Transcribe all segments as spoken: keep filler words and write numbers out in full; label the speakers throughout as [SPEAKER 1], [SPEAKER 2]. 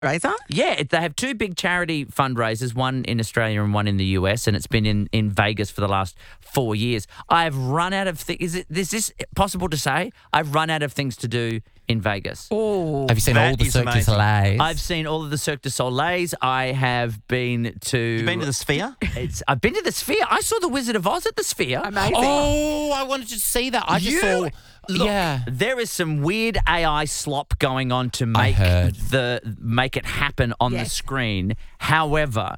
[SPEAKER 1] fundraiser?
[SPEAKER 2] Yeah, it, they have two big charity fundraisers, one in Australia and one in the U S, and it's been in, in Vegas for the last four years. I've run out of things. Is, it, is this possible to say? I've run out of things to do in Vegas.
[SPEAKER 1] Oh,
[SPEAKER 3] Have you seen all the
[SPEAKER 4] is
[SPEAKER 3] Cirque du
[SPEAKER 4] amazing.
[SPEAKER 3] Soleil?
[SPEAKER 2] I've seen all of the Cirque du Soleils. I have been to...
[SPEAKER 4] You've been to the Sphere?
[SPEAKER 2] It's, I've been to the Sphere. I saw the Wizard of Oz at the Sphere.
[SPEAKER 1] amazing.
[SPEAKER 3] Oh, I wanted to see that. I just
[SPEAKER 2] You-
[SPEAKER 3] saw.
[SPEAKER 2] Look,
[SPEAKER 3] yeah.
[SPEAKER 2] there is some weird A I slop going on to
[SPEAKER 3] I
[SPEAKER 2] make
[SPEAKER 3] heard.
[SPEAKER 2] the make it happen on the
[SPEAKER 1] Yes.
[SPEAKER 2] screen. However,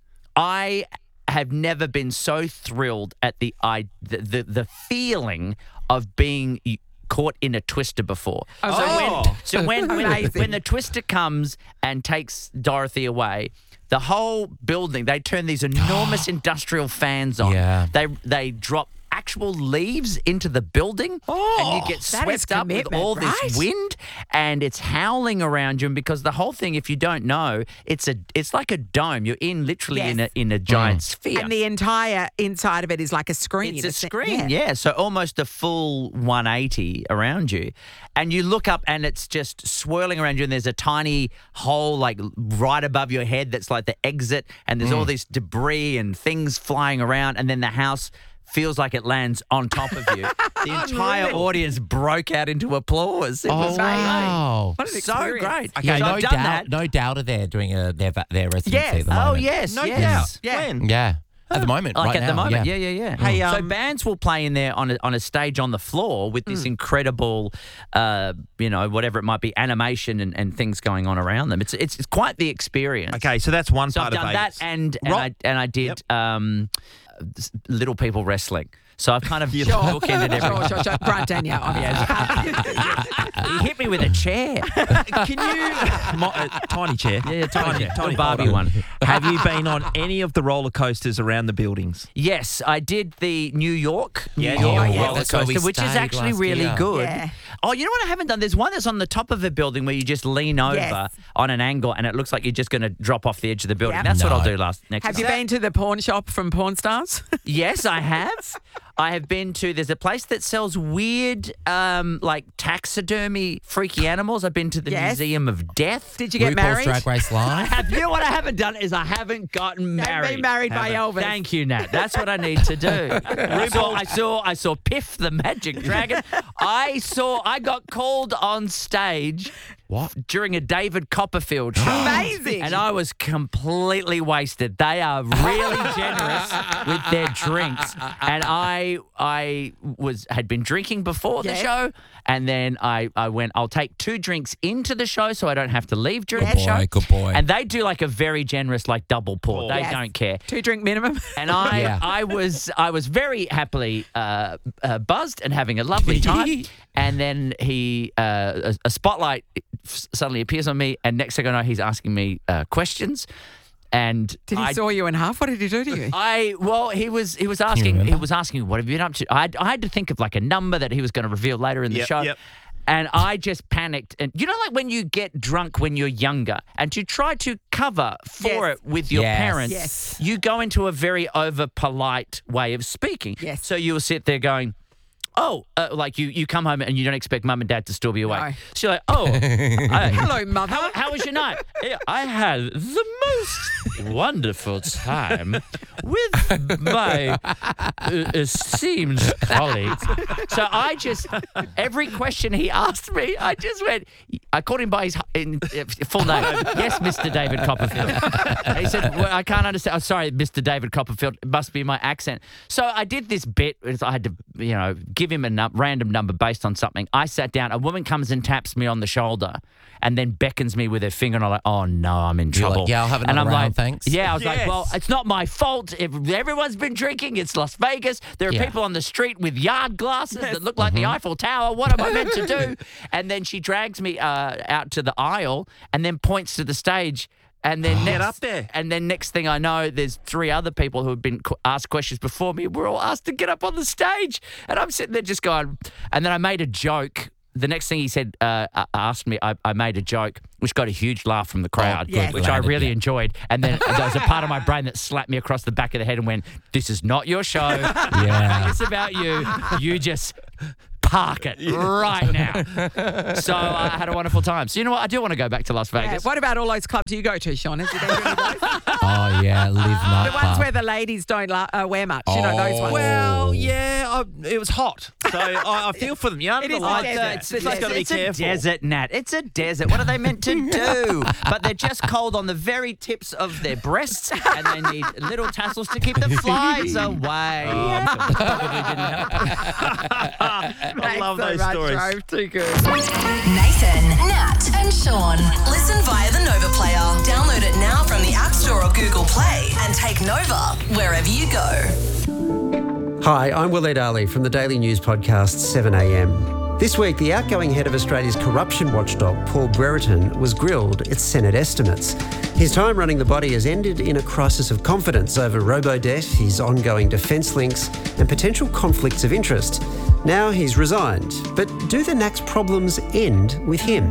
[SPEAKER 2] I have never been so thrilled at the I the the, the feeling of being caught in a twister before.
[SPEAKER 1] Oh.
[SPEAKER 2] So when so when when,
[SPEAKER 1] Amazing.
[SPEAKER 2] when the twister comes and takes Dorothy away, the whole building, they turn these enormous industrial fans on.
[SPEAKER 3] Yeah.
[SPEAKER 2] They they drop actual leaves into the building and you get
[SPEAKER 1] that is
[SPEAKER 2] swept up with
[SPEAKER 1] commitment,
[SPEAKER 2] all this
[SPEAKER 1] right?
[SPEAKER 2] wind and it's howling around you. And because the whole thing, if you don't know, it's a it's like a dome. You're in literally in a
[SPEAKER 1] Yes.
[SPEAKER 2] in a giant sphere.
[SPEAKER 1] And the entire inside of it is like a screen.
[SPEAKER 2] It's a
[SPEAKER 1] isn't it?
[SPEAKER 2] screen, yeah. So almost a full one eighty around you. And you look up and it's just swirling around you and there's a tiny hole like right above your head that's like the exit and there's all this debris and things flying around and then the house feels like it lands on top of you. The entire audience broke out into applause. It
[SPEAKER 3] Oh,
[SPEAKER 2] was
[SPEAKER 3] wow.
[SPEAKER 1] What an
[SPEAKER 2] so
[SPEAKER 1] experience.
[SPEAKER 2] great.
[SPEAKER 3] Okay,
[SPEAKER 2] so
[SPEAKER 3] no
[SPEAKER 2] I've done
[SPEAKER 3] doubt.
[SPEAKER 2] that.
[SPEAKER 3] No doubt are there doing a, their va- their residency
[SPEAKER 1] Yes.
[SPEAKER 3] at the
[SPEAKER 2] Oh,
[SPEAKER 3] moment.
[SPEAKER 2] yes,
[SPEAKER 4] No
[SPEAKER 2] yes.
[SPEAKER 4] doubt.
[SPEAKER 1] Yeah.
[SPEAKER 4] When?
[SPEAKER 3] Yeah. At the moment,
[SPEAKER 2] Like
[SPEAKER 3] right
[SPEAKER 2] at
[SPEAKER 3] now.
[SPEAKER 2] the moment,
[SPEAKER 3] yeah.
[SPEAKER 2] yeah, yeah, yeah.
[SPEAKER 4] Hey,
[SPEAKER 2] so
[SPEAKER 4] um,
[SPEAKER 2] bands will play in there on a, on a stage on the floor with this incredible, uh, you know, whatever it might be, animation and, and things going on around them. It's it's, it's quite the experience.
[SPEAKER 4] Okay, so that's one
[SPEAKER 2] So
[SPEAKER 4] part
[SPEAKER 2] I've done
[SPEAKER 4] of
[SPEAKER 2] that
[SPEAKER 4] Vegas.
[SPEAKER 2] and and
[SPEAKER 4] Rock-
[SPEAKER 2] I and I did um, little people wrestling. So I've kind of
[SPEAKER 1] Sure.
[SPEAKER 2] bookended everything.
[SPEAKER 1] Sure, sure, sure. Grant Danielle. obviously.
[SPEAKER 2] He hit me with a chair.
[SPEAKER 4] Can you... Mo- uh, tiny chair.
[SPEAKER 2] Yeah, yeah, tiny, chair.
[SPEAKER 4] tiny
[SPEAKER 2] Little Barbie one.
[SPEAKER 4] Have you been on any of the roller coasters around the buildings?
[SPEAKER 2] Yes, I did the New York, New
[SPEAKER 4] Yeah,
[SPEAKER 2] York
[SPEAKER 4] oh, yeah,
[SPEAKER 2] roller
[SPEAKER 3] that's where we
[SPEAKER 2] coaster, which is
[SPEAKER 3] stayed
[SPEAKER 2] actually
[SPEAKER 3] last
[SPEAKER 2] really
[SPEAKER 3] year.
[SPEAKER 2] good.
[SPEAKER 1] Yeah.
[SPEAKER 2] Oh, you know what I haven't done? There's one that's on the top of a building where you just lean over
[SPEAKER 1] Yes.
[SPEAKER 2] on an angle and it looks like you're just going to drop off the edge of the building.
[SPEAKER 1] Yep.
[SPEAKER 2] That's what
[SPEAKER 3] No.
[SPEAKER 2] I'll do last next
[SPEAKER 1] Have
[SPEAKER 2] time.
[SPEAKER 1] you been to the pawn shop from Pawn Stars?
[SPEAKER 2] Yes, I have. I have been to, there's a place that sells weird, um, like taxidermy, freaky animals. I've been to the
[SPEAKER 1] Yes.
[SPEAKER 2] Museum of Death.
[SPEAKER 1] Did you get
[SPEAKER 3] RuPaul's
[SPEAKER 1] married?
[SPEAKER 3] Drag Race Live.
[SPEAKER 2] Have you know what I haven't done is I haven't gotten
[SPEAKER 1] Don't
[SPEAKER 2] married.
[SPEAKER 1] be married by
[SPEAKER 2] Haven't.
[SPEAKER 1] Elvis.
[SPEAKER 2] Thank you, Nat. That's what I need to do. I saw, I saw, I saw Piff the Magic Dragon. I saw, I got called on stage.
[SPEAKER 3] What?
[SPEAKER 2] During a David Copperfield show.
[SPEAKER 1] Amazing.
[SPEAKER 2] And I was completely wasted. They are really generous with their drinks. And I I was had been drinking before the
[SPEAKER 1] Yeah.
[SPEAKER 2] show. And then I, I went, I'll take two drinks into the show so I don't have to leave during
[SPEAKER 1] Good
[SPEAKER 2] the show.
[SPEAKER 3] boy, good boy.
[SPEAKER 2] And they do like a very generous like double pour. They
[SPEAKER 1] Yes.
[SPEAKER 2] don't care.
[SPEAKER 1] Two drink minimum.
[SPEAKER 2] And I,
[SPEAKER 3] Yeah.
[SPEAKER 2] I was, I was very happily uh, uh, buzzed and having a lovely time. And then he, uh, a, a spotlight f- suddenly appears on me, and next thing I know, he's asking me uh, questions. And
[SPEAKER 1] Did he
[SPEAKER 2] I,
[SPEAKER 1] saw you in half? What did he do to you?
[SPEAKER 2] I well, he was he was asking he
[SPEAKER 3] remember?
[SPEAKER 2] was asking what have you been up to? I, I had to think of like a number that he was going to reveal later in the
[SPEAKER 4] Yep,
[SPEAKER 2] show.
[SPEAKER 4] yep.
[SPEAKER 2] And I just panicked. And you know, like when you get drunk when you're younger and to try to cover for
[SPEAKER 1] Yes.
[SPEAKER 2] it with your
[SPEAKER 3] Yes.
[SPEAKER 2] parents,
[SPEAKER 1] Yes.
[SPEAKER 2] you go into a very over polite way of speaking.
[SPEAKER 1] Yes.
[SPEAKER 2] So you'll sit there going, oh, uh, like you, you come home and you don't expect mum and dad to still be awake.
[SPEAKER 1] No.
[SPEAKER 2] So you're like, oh, I,
[SPEAKER 1] Hello, mother.
[SPEAKER 2] how, how was your night? Yeah, I had the most wonderful time with my uh, esteemed colleagues. So I just, every question he asked me, I just went, I called him by his in, uh, full name. Yes, Mister David Copperfield. And he said, well, I can't understand. Oh, sorry, Mister David Copperfield. It must be my accent. So I did this bit. I had to, you know, give him a num- random number based on something. I sat down. A woman comes and taps me on the shoulder and then beckons me with her finger. And I'm like, oh, no, I'm in
[SPEAKER 3] You're
[SPEAKER 2] trouble.
[SPEAKER 3] like, yeah, I'll have
[SPEAKER 2] and
[SPEAKER 3] another
[SPEAKER 2] I'm
[SPEAKER 3] round,
[SPEAKER 2] like,
[SPEAKER 3] thanks.
[SPEAKER 2] Yeah, I was like,
[SPEAKER 4] Yes.
[SPEAKER 2] well, it's not my fault. If everyone's been drinking, it's Las Vegas. There are
[SPEAKER 3] Yeah.
[SPEAKER 2] people on the street with yard glasses that look like the Eiffel Tower. What am I meant to do? And then she drags me uh, out to the aisle and then points to the stage. And then
[SPEAKER 4] Get
[SPEAKER 2] next,
[SPEAKER 4] up there.
[SPEAKER 2] And then next thing I know, there's three other people who have been qu- asked questions before me. We're all asked to get up on the stage, and I'm sitting there just going. And then I made a joke. The next thing he said, uh, uh, asked me, I, I made a joke, which got a huge laugh from the crowd,
[SPEAKER 1] yes.
[SPEAKER 2] which I
[SPEAKER 3] Landed,
[SPEAKER 2] really
[SPEAKER 3] yeah.
[SPEAKER 2] enjoyed. And then there was a part of my brain that slapped me across the back of the head and went, "This is not your show.
[SPEAKER 3] Yeah.
[SPEAKER 2] It's about you. You just." park it right now. So I had a wonderful time. So you know what? I do want to go back to Las
[SPEAKER 1] Yeah,
[SPEAKER 2] Vegas.
[SPEAKER 1] what about all those clubs you go to, Sean? Has you been to any of those?
[SPEAKER 3] Oh, yeah, live night
[SPEAKER 1] The ones
[SPEAKER 3] club.
[SPEAKER 1] where the ladies don't la- uh, wear much. You know, those
[SPEAKER 3] Oh.
[SPEAKER 1] ones.
[SPEAKER 4] Well, yeah, I, it was hot, so I, I feel for them. You
[SPEAKER 1] It is a
[SPEAKER 4] like
[SPEAKER 1] desert.
[SPEAKER 4] that.
[SPEAKER 1] It's a
[SPEAKER 4] It's, got to be
[SPEAKER 5] it's
[SPEAKER 4] careful.
[SPEAKER 5] a desert, Nat. It's a desert. What are they meant to do? But they're just cold on the very tips of their breasts, and they need little tassels to keep the flies away. Probably didn't help.
[SPEAKER 4] I love
[SPEAKER 1] Thanks so
[SPEAKER 4] those
[SPEAKER 1] much,
[SPEAKER 4] stories.
[SPEAKER 1] Rove. Too good.
[SPEAKER 6] Nathan, Nat, and Sean. Listen via the Nova Player. Download it now from the App Store or Google Play and take Nova wherever you go.
[SPEAKER 7] Hi, I'm Waleed Ali from the daily news podcast seven a m. This week, the outgoing head of Australia's corruption watchdog, Paul Brereton, was grilled at Senate estimates. His time running the body has ended in a crisis of confidence over robo-debt, his ongoing defence links and potential conflicts of interest. Now he's resigned. But do the N A C's problems end with him?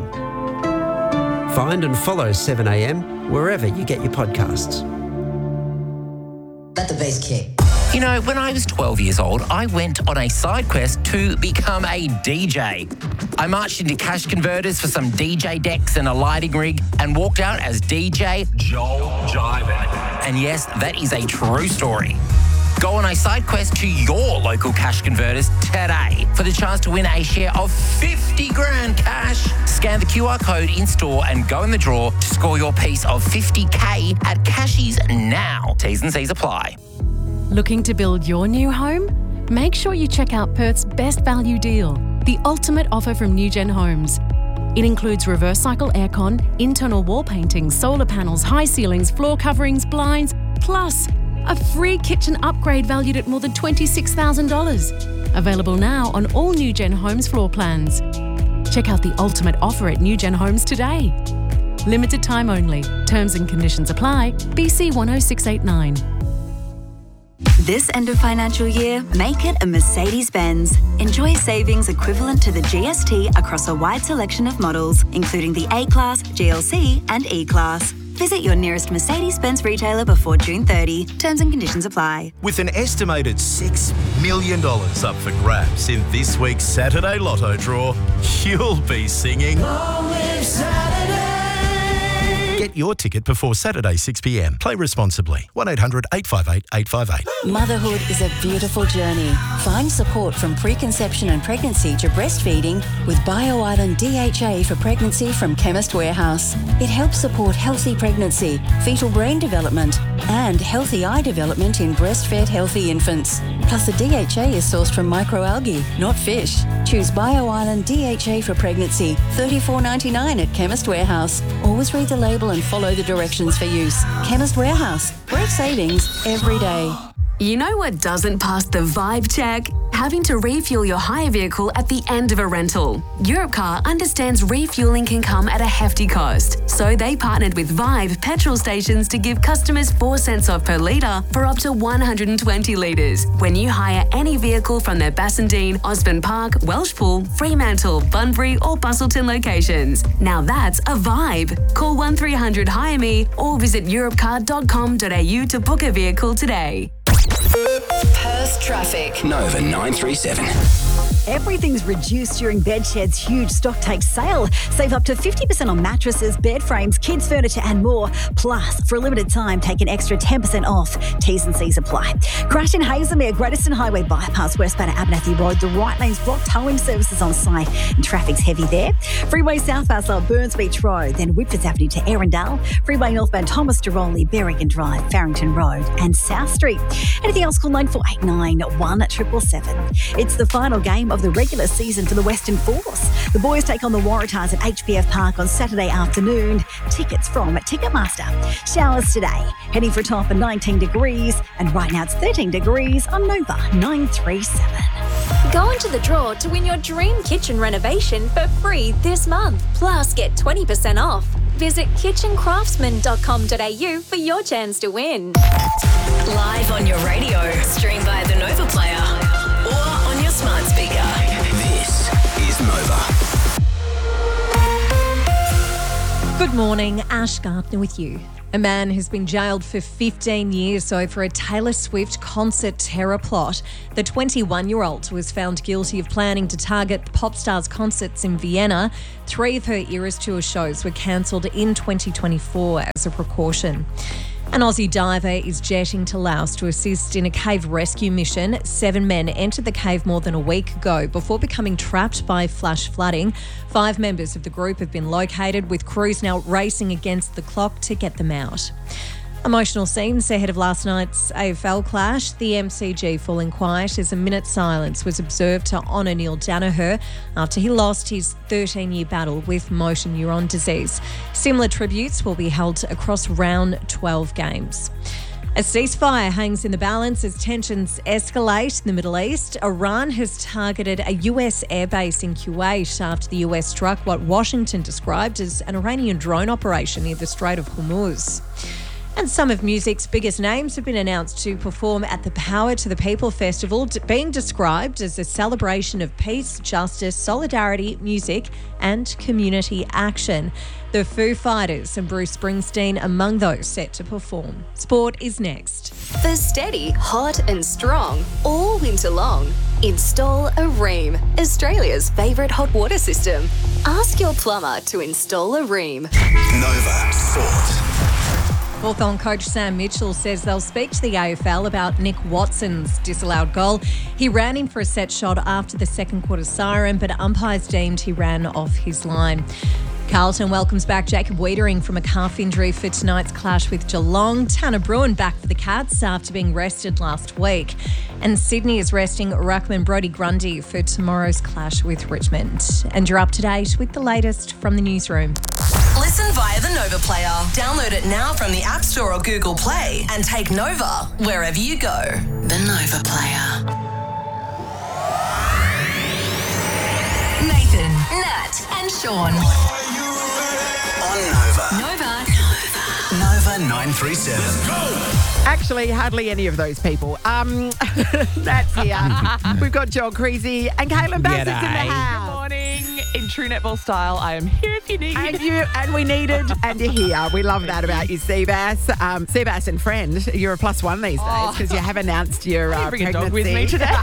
[SPEAKER 7] Find and follow seven a m wherever you get your podcasts.
[SPEAKER 8] Let the bass kick.
[SPEAKER 3] You know, when I was twelve years old, I went on a side quest to become a D J. I marched into cash converters for some D J decks and a lighting rig and walked out as D J Joel Jiven. And yes, that is a true story. Go on a side quest to your local cash converters today for the chance to win a share of fifty grand cash. Scan the Q R code in store and go in the draw to score your piece of fifty K at Cashies now. T's and C's apply.
[SPEAKER 9] Looking to build your new home? Make sure you check out Perth's best value deal, the ultimate offer from Newgen Homes. It includes reverse cycle aircon, internal wall painting, solar panels, high ceilings, floor coverings, blinds, plus a free kitchen upgrade valued at more than twenty-six thousand dollars. Available now on all Newgen Homes floor plans. Check out the ultimate offer at Newgen Homes today. Limited time only. Terms and conditions apply. B C one oh six eight nine.
[SPEAKER 10] This end of financial year, make it a Mercedes-Benz. Enjoy savings equivalent to the G S T across a wide selection of models, including the A-Class, G L C and E-Class. Visit your nearest Mercedes-Benz retailer before June thirtieth. Terms and conditions apply.
[SPEAKER 11] With an estimated six million dollars up for grabs in this week's Saturday Lotto draw, you'll be singing Long Live Saturday. Get your ticket before Saturday six p m. Play responsibly. one eight hundred eight five eight eight five eight.
[SPEAKER 12] Motherhood is a beautiful journey. Find support from preconception and pregnancy to breastfeeding with BioIsland D H A for pregnancy from Chemist Warehouse. It helps support healthy pregnancy, fetal brain development, and healthy eye development in breastfed healthy infants. Plus, the D H A is sourced from microalgae, not fish. Choose BioIsland D H A for pregnancy, thirty-four ninety-nine at Chemist Warehouse. Always read the label and follow the directions for use. Chemist Warehouse. Great savings every day.
[SPEAKER 13] You know what doesn't pass the vibe check? Having to refuel your hire vehicle at the end of a rental. Europcar understands refueling can come at a hefty cost, so they partnered with Vibe petrol stations to give customers four cents off per litre for up to one hundred twenty litres when you hire any vehicle from their Bassendean, Osborne Park, Welshpool, Fremantle, Bunbury or Bustleton locations. Now that's a vibe. Call one three hundred hire me or visit europcar dot com dot a u to book a vehicle today.
[SPEAKER 6] Perth traffic.
[SPEAKER 14] Nova nine three seven.
[SPEAKER 15] Everything's reduced during Bedshed's huge stock take sale. Save up to fifty percent on mattresses, bed frames, kids' furniture and more. Plus, for a limited time, take an extra ten percent off. T's and C's apply. Crash in Hazelmere, Greateston Highway bypass, westbound at Abernathy Road. The right lane's blocked, towing services on site and traffic's heavy there. Freeway southbound South Burns Beach Road, then Whitford Avenue to Arundel. Freeway northbound Thomas Diroli, Berrigan Drive, Farrington Road and South Street. Anything else, call nine four eight nine, one seven seven seven. It's the final game of the regular season for the Western Force. The boys take on the Waratahs at H B F Park on Saturday afternoon. Tickets from Ticketmaster. Showers today, heading for a top of nineteen degrees, and right now it's thirteen degrees on Nova nine three seven.
[SPEAKER 16] Go into the draw to win your dream kitchen renovation for free this month. Plus, get twenty percent off. Visit kitchen craftsman dot com dot a u for your chance to win.
[SPEAKER 6] Live on your radio, stream via the Nova Player or on your smart speaker.
[SPEAKER 14] This is Nova.
[SPEAKER 17] Good morning, Ash Gardner with you. A man has been jailed for fifteen years over a Taylor Swift concert terror plot. The twenty-one-year-old was found guilty of planning to target the pop star's concerts in Vienna. Three of her Eras Tour shows were cancelled in twenty twenty-four as a precaution. An Aussie diver is jetting to Laos to assist in a cave rescue mission. Seven men entered the cave more than a week ago before becoming trapped by flash flooding. Five members of the group have been located, with crews now racing against the clock to get them out. Emotional scenes ahead of last night's A F L clash. The M C G falling quiet as a minute's silence was observed to honour Neil Danaher after he lost his thirteen-year battle with motor neuron disease. Similar tributes will be held across round twelve games. A ceasefire hangs in the balance as tensions escalate in the Middle East. Iran has targeted a U S airbase in Kuwait after the U S struck what Washington described as an Iranian drone operation near the Strait of Hormuz. And some of music's biggest names have been announced to perform at the Power to the People Festival, being described as a celebration of peace, justice, solidarity, music and community action. The Foo Fighters and Bruce Springsteen among those set to perform. Sport is next.
[SPEAKER 16] For steady, hot and strong all winter long, install a Rheem, Australia's favourite hot water system. Ask your plumber to install a Rheem.
[SPEAKER 14] Nova Sport.
[SPEAKER 17] Hawthorn coach Sam Mitchell says they'll speak to the A F L about Nick Watson's disallowed goal. He ran in for a set shot after the second quarter siren, but umpires deemed he ran off his line. Carlton welcomes back Jacob Wiedering from a calf injury for tonight's clash with Geelong. Tanner Bruin back for the Cats after being rested last week. And Sydney is resting ruckman Brodie Grundy for tomorrow's clash with Richmond. And you're up to date with the latest from the newsroom.
[SPEAKER 6] Listen via the Nova Player. Download it now from the App Store or Google Play and take Nova wherever you go. The Nova Player. Nathan, Nat and Sean.
[SPEAKER 14] On Nova.
[SPEAKER 6] Nova.
[SPEAKER 14] Nova nine three seven.
[SPEAKER 1] Actually, hardly any of those people. Um, that's here. We've got John Creasy and Caitlin Bassett's in the house.
[SPEAKER 18] Good morning. In true netball style, I am here if you need
[SPEAKER 1] And you and we needed, and you're here. We love that about you, Seabass. Um, Seabass and friend, you're a plus one these days because you have announced your uh,
[SPEAKER 18] bring a
[SPEAKER 1] pregnancy.
[SPEAKER 18] dog with me today.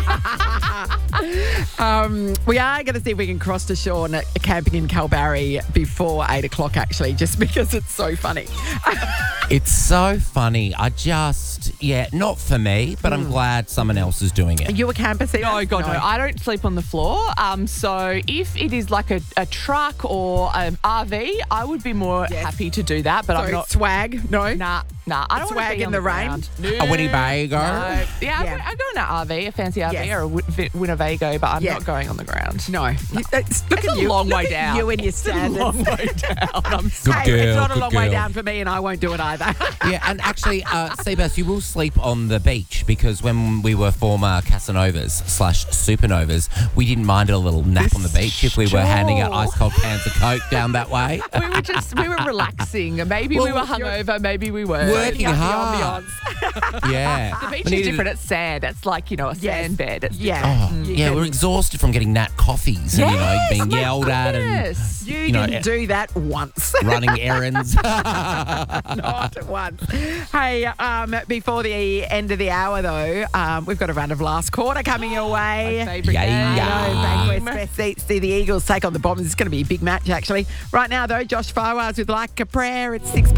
[SPEAKER 1] um, we are going to see if we can cross to Sean at camping in Kalbarri before eight o'clock, actually, just because it's so funny.
[SPEAKER 3] It's so funny. I just, yeah, not for me, but I'm glad someone else is doing it.
[SPEAKER 1] Are you a camper, Seabass?
[SPEAKER 18] No, God, no. I don't sleep on the floor. Um, so if it is like a, a truck or an R V, I would be more happy to do that. But
[SPEAKER 1] So
[SPEAKER 18] I'm not
[SPEAKER 1] swag. No,
[SPEAKER 18] nah, nah. I don't want to
[SPEAKER 1] swag
[SPEAKER 18] be
[SPEAKER 1] in
[SPEAKER 18] on
[SPEAKER 1] the
[SPEAKER 18] the
[SPEAKER 1] rain.
[SPEAKER 18] ground. No,
[SPEAKER 3] A Winnebago?
[SPEAKER 18] No. Yeah,
[SPEAKER 1] Yeah.
[SPEAKER 18] I go in an R V, a fancy R V
[SPEAKER 1] Yes.
[SPEAKER 18] or a Win- Winnebago, but I'm
[SPEAKER 1] Yeah.
[SPEAKER 18] not going on the ground.
[SPEAKER 1] No, it's, look
[SPEAKER 18] It's
[SPEAKER 1] at
[SPEAKER 18] a
[SPEAKER 1] you.
[SPEAKER 18] long
[SPEAKER 1] Look
[SPEAKER 18] way
[SPEAKER 1] at
[SPEAKER 18] down.
[SPEAKER 1] You and your
[SPEAKER 18] It's a
[SPEAKER 1] standards.
[SPEAKER 18] long way down. I'm
[SPEAKER 3] Good
[SPEAKER 1] Hey,
[SPEAKER 3] girl,
[SPEAKER 1] it's not a
[SPEAKER 3] good
[SPEAKER 1] long way
[SPEAKER 3] girl.
[SPEAKER 1] down for me, and I won't do it either.
[SPEAKER 3] Yeah, and actually, uh, Seabass, you will sleep on the beach because when we were former Casanovas slash Supernovas, we didn't mind a little nap on the beach if we were handing out ice cold cans of Coke down that way.
[SPEAKER 18] we were just, we were relaxing. Maybe we
[SPEAKER 3] Well,
[SPEAKER 18] were hungover, maybe we weren't.
[SPEAKER 3] Working
[SPEAKER 18] Yeah.
[SPEAKER 3] hard. Yeah.
[SPEAKER 18] The beach
[SPEAKER 3] We
[SPEAKER 18] is
[SPEAKER 3] needed-
[SPEAKER 18] different. It's sand. It's like, you know, a sand bed. It's
[SPEAKER 1] Yeah.
[SPEAKER 3] Oh, yeah, we're exhausted from getting Nat coffees and, you know,
[SPEAKER 18] Yes,
[SPEAKER 3] being
[SPEAKER 18] my
[SPEAKER 3] yelled at and
[SPEAKER 18] goodness.
[SPEAKER 1] You,
[SPEAKER 3] You know,
[SPEAKER 1] didn't do that once.
[SPEAKER 3] running errands.
[SPEAKER 1] Not once. Hey, um, before the end of the hour, though, um, we've got a round of last quarter coming your way.
[SPEAKER 18] Favourite
[SPEAKER 3] Yeah,
[SPEAKER 18] game.
[SPEAKER 3] yeah.
[SPEAKER 1] I know, Bankwest best seats see the Eagles take on the Bombers. It's going to be a big match, actually. Right now, though, Josh Fawaz with Like a Prayer. It's six